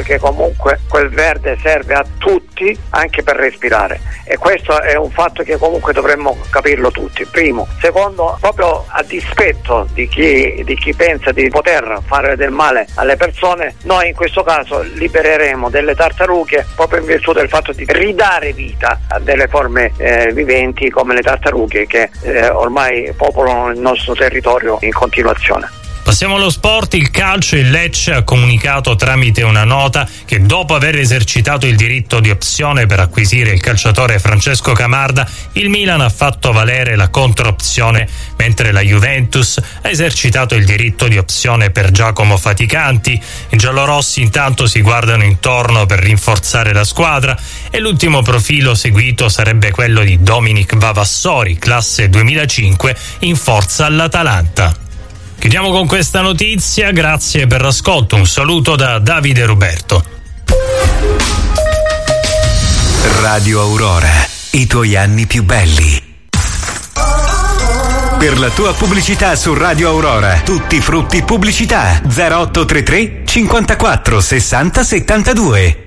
che comunque quel verde serve a tutti, anche per respirare, e questo è un fatto che comunque dovremmo capirlo tutti. Primo. Secondo, proprio a dispetto di chi pensa di poter fare del male alle persone, noi in questo caso libereremo delle tartarughe proprio in virtù del fatto di ridare vita a delle forme viventi come le tartarughe che ormai popolano il nostro territorio in continuazione. Passiamo allo sport. Il calcio. Il Lecce ha comunicato tramite una nota che dopo aver esercitato il diritto di opzione per acquisire il calciatore Francesco Camarda, il Milan ha fatto valere la controopzione, mentre la Juventus ha esercitato il diritto di opzione per Giacomo Faticanti. I giallorossi intanto si guardano intorno per rinforzare la squadra e l'ultimo profilo seguito sarebbe quello di Dominic Vavassori, classe 2005, in forza all'Atalanta. Chiudiamo con questa notizia, grazie per l'ascolto, un saluto da Davide Ruberto. Radio Aurora, i tuoi anni più belli. Per la tua pubblicità su Radio Aurora, tutti frutti pubblicità 0833 54 60 72.